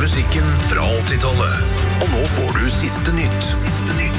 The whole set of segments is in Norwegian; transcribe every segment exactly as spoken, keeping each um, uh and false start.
musikken fra åttitallet. Og nå får du siste nytt. Siste nytt.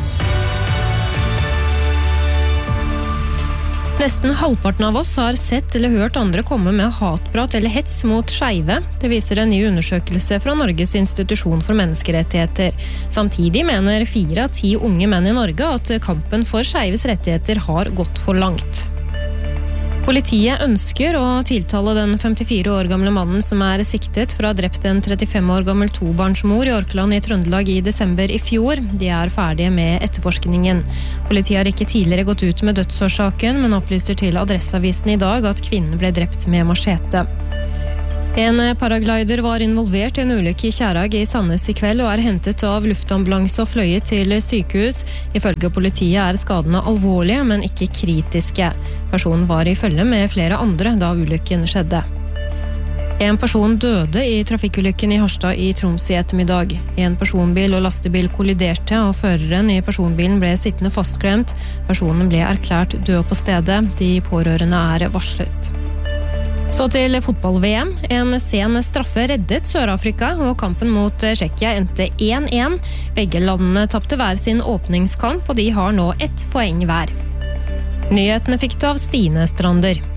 Nesten halvparten av oss har sett eller hørt andre komme med hatprat eller hets mot skeive. Det viser en ny undersøkelse fra Norges institusjon for menneskerettigheter. Samtidig mener fire av ti unge menn i Norge at kampen for skeives rettigheter har gått for langt. Politiet ønsker å tiltale den femtifire år gamle mannen som er siktet for å ha drept en trettifem år gammel tobarnsmor i Orkland i Trøndelag i desember i fjor. De er ferdige med etterforskningen. Politiet har ikke tidligere gått ut med dødsårsaken, men opplyser til Adresseavisen i dag at kvinnen ble drept med machete. En paraglider var involvert i en ulykke i Kjærag i Sandnes i kveld og er hentet av luftambulanse og fløyet til sykehus. Ifølge politiet er skadene alvorlige, men ikke kritiske. Personen var i følge med flere andre da ulykken skjedde. En person døde i trafikkulykken i Harstad i Troms i ettermiddag. En personbil og lastebil kolliderte, og føreren i personbilen ble sittende fastklemt. Personen ble erklært død på stedet. De pårørende er varslet. Så til fotball-V M. En sen straffe reddet Sør-Afrika, og kampen mot Tsjekkia endte én én. Begge landene tapte hver sin åpningskamp, og de har nå ett poeng hver. Nyhetene fikk du av Stine Strander.